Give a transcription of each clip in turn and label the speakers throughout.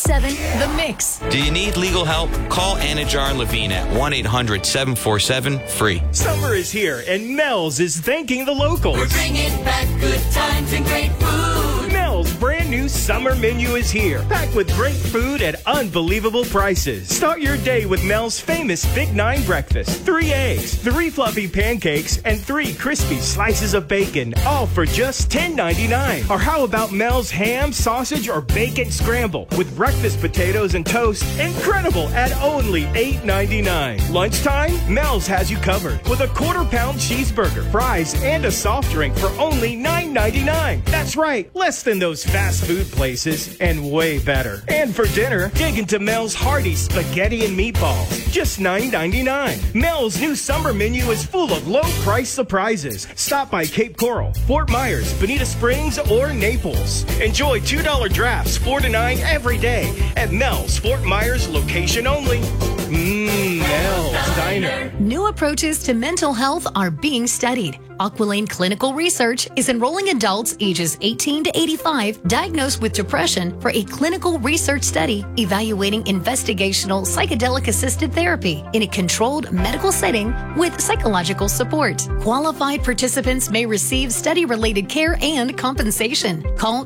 Speaker 1: 104.7 The Mix.
Speaker 2: Do you need legal help? Call Anajar and Levine at 1-800-747-FREE.
Speaker 3: Summer is here, and Mel's is thanking the locals.
Speaker 4: We're bringing back good times and great food.
Speaker 3: Mel's brand new summer menu is here, packed with great food at unbelievable prices. Start your day with Mel's famous Big 9 breakfast. 3 eggs, 3 fluffy pancakes, and 3 crispy slices of bacon, all for just $10.99. Or how about Mel's ham, sausage, or bacon scramble with breakfast potatoes and toast? Incredible at only $8.99. Lunchtime, Mel's has you covered with a quarter-pound cheeseburger, fries, and a soft drink for only $9.99. That's right, less than those fast food places, and way better. And for dinner, dig into Mel's hearty spaghetti and meatballs, just $9.99. Mel's new summer menu is full of low-price surprises. Stop by Cape Coral, Fort Myers, Bonita Springs, or Naples. Enjoy $2 drafts 4 to 9 every day at Mel's Fort Myers location only. Mel's Diner.
Speaker 1: New approaches to mental health are being studied. Aquilane Clinical Research is enrolling adults ages 18 to 85 diagnosed with depression for a clinical research study evaluating investigational psychedelic-assisted therapy in a controlled medical setting with psychological support. Qualified participants may receive study-related care and compensation. Call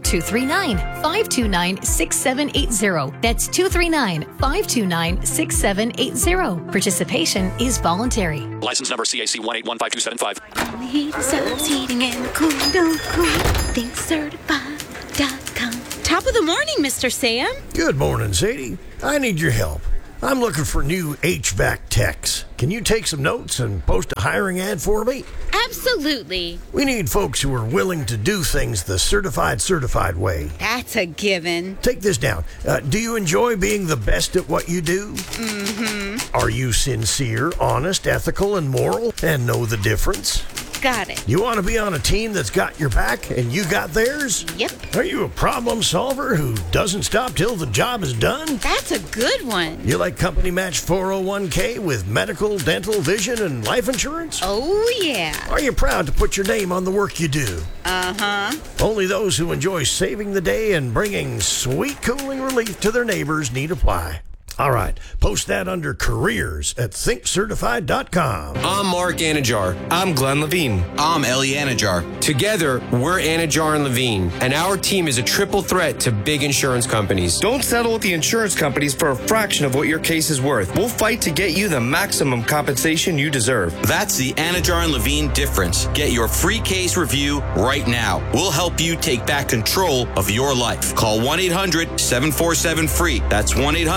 Speaker 1: 239-529-6780. That's 239-529-6780. Participation is voluntary.
Speaker 5: License number CAC 1815275.
Speaker 6: He deserves heating and cooling. Don't cool. ThinkCertified.com. Top of the morning, Mr. Sam.
Speaker 7: Good morning, Sadie. I need your help. I'm looking for new HVAC techs. Can you take some notes and post a hiring ad for me?
Speaker 6: Absolutely.
Speaker 7: We need folks who are willing to do things the certified way.
Speaker 6: That's a given.
Speaker 7: Take this down. Do you enjoy being the best at what you do?
Speaker 6: Mm-hmm.
Speaker 7: Are you sincere, honest, ethical, and moral, and know the difference?
Speaker 6: Got it.
Speaker 7: You want to be on a team that's got your back and you got theirs?
Speaker 6: Yep.
Speaker 7: Are you a problem solver who doesn't stop till the job is done?
Speaker 6: That's a good one.
Speaker 7: You like company match 401k with medical, dental, vision, and life insurance?
Speaker 6: Oh, yeah.
Speaker 7: Are you proud to put your name on the work you do?
Speaker 6: Uh-huh.
Speaker 7: Only those who enjoy saving the day and bringing sweet cooling relief to their neighbors need apply. All right, post that under careers at thinkcertified.com.
Speaker 8: I'm Mark Anajar. I'm Glenn Levine.
Speaker 2: I'm Ellie Anajar.
Speaker 8: Together, we're Anajar and Levine, and our team is a triple threat to big insurance companies. Don't settle with the insurance companies for a fraction of what your case is worth. We'll fight to get you the maximum compensation you deserve.
Speaker 2: That's the Anajar and Levine difference. Get your free case review right now. We'll help you take back control of your life. Call 1-800-747-FREE. That's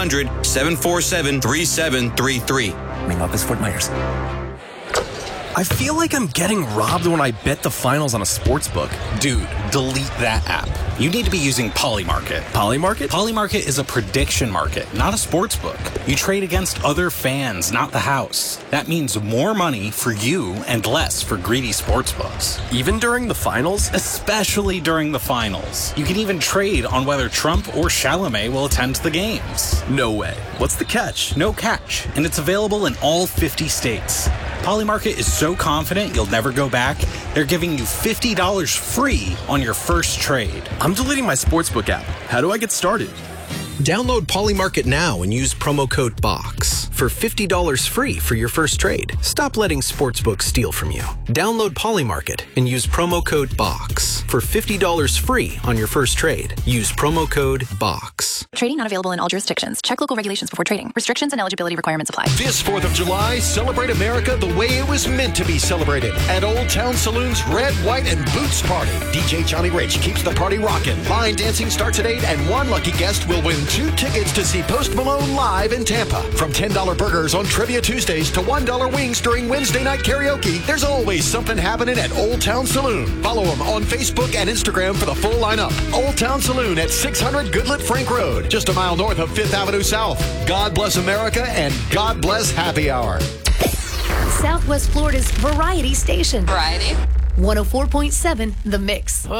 Speaker 2: 1-800-747-3733.
Speaker 5: Main office, Fort Myers. I feel like I'm getting robbed when I bet the finals on a sports book.
Speaker 9: Dude, delete that app. You need to be using Polymarket.
Speaker 5: Polymarket?
Speaker 9: Polymarket is a prediction market, not a sports book. You trade against other fans, not the house. That means more money for you and less for greedy sports books.
Speaker 5: Even during the finals?
Speaker 9: Especially during the finals. You can even trade on whether Trump or Chalamet will attend the games.
Speaker 5: No way. What's the catch?
Speaker 9: No catch, and it's available in all 50 states. Polymarket is so confident you'll never go back, they're giving you $50 free on your first trade.
Speaker 5: I'm deleting my sportsbook app. How do I get started?
Speaker 10: Download Polymarket now and use promo code BOX for $50 free for your first trade. Stop letting sportsbooks steal from you. Download Polymarket and use promo code BOX for $50 free on your first trade. Use promo code BOX.
Speaker 11: Trading not available in all jurisdictions. Check local regulations before trading. Restrictions and eligibility requirements apply.
Speaker 12: This 4th of July, celebrate America the way it was meant to be celebrated at Old Town Saloon's Red, White, and Boots Party. DJ Johnny Rich keeps the party rocking. Line dancing starts at 8, and one lucky guest will win 2 tickets to see Post Malone live in Tampa. From $10 burgers on Trivia Tuesdays to $1 wings during Wednesday night karaoke, there's always something happening at Old Town Saloon. Follow them on Facebook and Instagram for the full lineup. Old Town Saloon at 600 Goodlet Frank Road, just a mile north of 5th Avenue South. God bless America and God bless Happy Hour.
Speaker 1: Southwest Florida's Variety Station.
Speaker 11: Variety.
Speaker 1: 104.7 The Mix.